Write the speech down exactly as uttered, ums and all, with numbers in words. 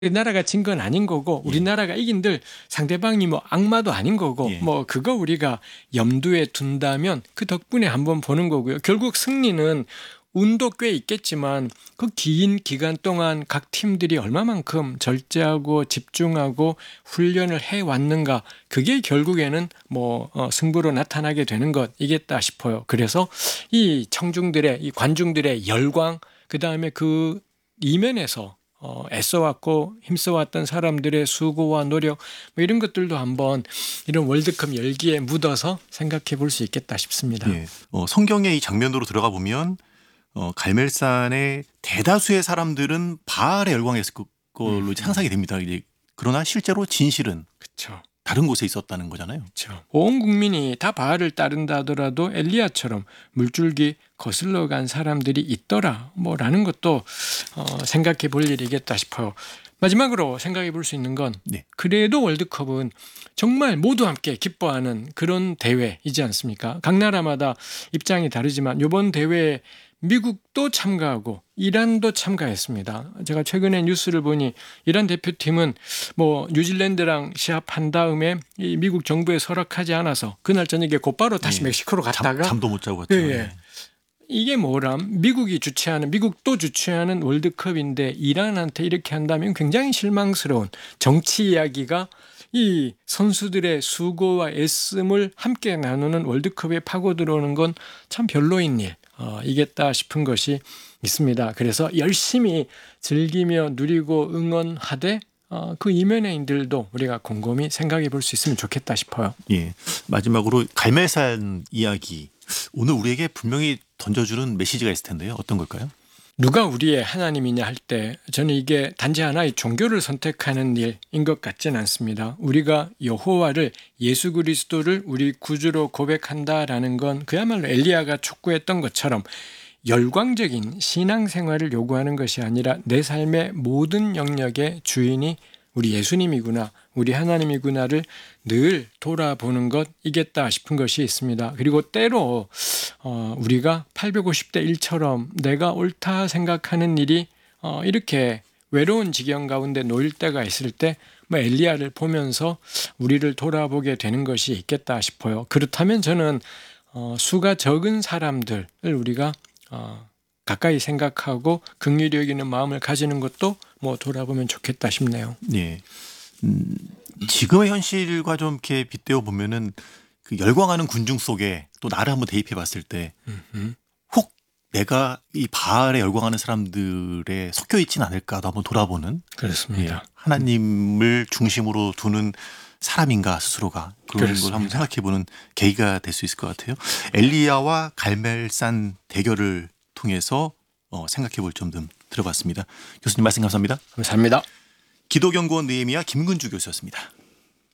우리나라가 진 건 아닌 거고, 예. 우리나라가 이긴들 상대방이 뭐 악마도 아닌 거고, 예. 뭐 그거 우리가 염두에 둔다면 그 덕분에 한번 보는 거고요. 결국 승리는 운도 꽤 있겠지만 그 긴 기간 동안 각 팀들이 얼마만큼 절제하고 집중하고 훈련을 해왔는가, 그게 결국에는 뭐 어, 승부로 나타나게 되는 것이겠다 싶어요. 그래서 이 청중들의, 이 관중들의 열광, 그 다음에 그 이면에서 어, 애써왔고 힘써왔던 사람들의 수고와 노력, 뭐 이런 것들도 한번 이런 월드컵 열기에 묻어서 생각해 볼 수 있겠다 싶습니다. 예. 어, 성경의 이 장면으로 들어가 보면 어, 갈멜산의 대다수의 사람들은 바알에 열광했을 걸로 음. 상상이 됩니다. 이제 그러나 실제로 진실은 그렇죠. 다른 곳에 있었다는 거잖아요. 그렇죠. 온 국민이 다 바알을 따른다 하더라도 엘리야처럼 물줄기 거슬러 간 사람들이 있더라, 뭐라는 것도 어, 생각해 볼 일이겠다 싶어요. 마지막으로 생각해 볼 수 있는 건 네. 그래도 월드컵은 정말 모두 함께 기뻐하는 그런 대회이지 않습니까? 각 나라마다 입장이 다르지만 이번 대회에 미국도 참가하고 이란도 참가했습니다. 제가 최근에 뉴스를 보니 이란 대표팀은 뭐 뉴질랜드랑 시합한 다음에 이 미국 정부에 설악하지 않아서 그날 저녁에 곧바로 다시 예. 멕시코로 갔다가 잠, 잠도 못 자고 갔죠. 예, 예. 이게 뭐람, 미국이 주최하는, 미국도 주최하는 월드컵인데 이란한테 이렇게 한다면 굉장히 실망스러운 정치 이야기가 이 선수들의 수고와 애씀을 함께 나누는 월드컵에 파고 들어오는 건 참 별로인 일 어, 이겠다 싶은 것이 있습니다. 그래서 열심히 즐기며 누리고 응원하되 어, 그 이면에인들도 우리가 곰곰이 생각해 볼 수 있으면 좋겠다 싶어요. 예. 마지막으로 갈멜산 이야기, 오늘 우리에게 분명히 던져주는 메시지가 있을 텐데요. 어떤 걸까요? 누가 우리의 하나님이냐 할 때 저는 이게 단지 하나의 종교를 선택하는 일인 것 같지는 않습니다. 우리가 여호와를, 예수 그리스도를 우리 구주로 고백한다라는 건 그야말로 엘리야가 촉구했던 것처럼 열광적인 신앙생활을 요구하는 것이 아니라 내 삶의 모든 영역의 주인이 우리 예수님이구나, 우리 하나님이구나를 늘 돌아보는 것이겠다 싶은 것이 있습니다. 그리고 때로 어, 우리가 팔백오십 대 일처럼 내가 옳다 생각하는 일이 어, 이렇게 외로운 지경 가운데 놓일 때가 있을 때 뭐 엘리야를 보면서 우리를 돌아보게 되는 것이 있겠다 싶어요. 그렇다면 저는 어, 수가 적은 사람들을 우리가 어, 가까이 생각하고 긍휼히 여기는 마음을 가지는 것도 뭐 돌아보면 좋겠다 싶네요. 예. 음, 지금의 현실과 좀 이렇게 빗대어 보면은 그 열광하는 군중 속에 또 나를 한번 대입해 봤을 때 혹 내가 이 바알에 열광하는 사람들에 섞여 있진 않을까도 한번 돌아보는, 그렇습니다. 예, 하나님을 중심으로 두는 사람인가 스스로가, 그런 그렇습니다. 걸 한번 생각해 보는 계기가 될 수 있을 것 같아요. 엘리야와 갈멜산 대결을 통해서 어, 생각해 볼 점 좀 들어봤습니다. 교수님 말씀 감사합니다. 감사합니다. 기도경구원 느헤미야 김근주 교수였습니다.